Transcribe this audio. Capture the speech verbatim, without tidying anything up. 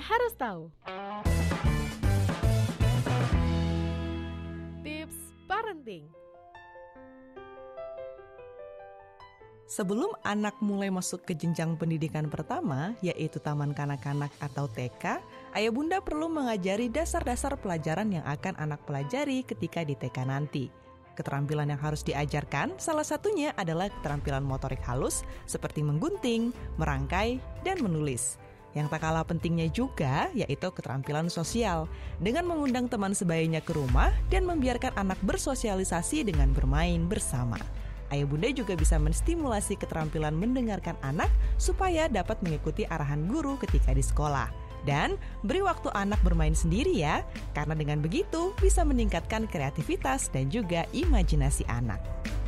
harus tahu. Tips parenting. Sebelum anak mulai masuk ke jenjang pendidikan pertama, yaitu taman kanak-kanak atau T K, ayah bunda perlu mengajari dasar-dasar pelajaran yang akan anak pelajari ketika di T K nanti. Keterampilan yang harus diajarkan salah satunya adalah keterampilan motorik halus seperti menggunting, merangkai, dan menulis. Yang tak kalah pentingnya juga yaitu keterampilan sosial dengan mengundang teman sebayanya ke rumah dan membiarkan anak bersosialisasi dengan bermain bersama. Ayah bunda juga bisa menstimulasi keterampilan mendengarkan anak supaya dapat mengikuti arahan guru ketika di sekolah. Dan beri waktu anak bermain sendiri ya, karena dengan begitu bisa meningkatkan kreativitas dan juga imajinasi anak.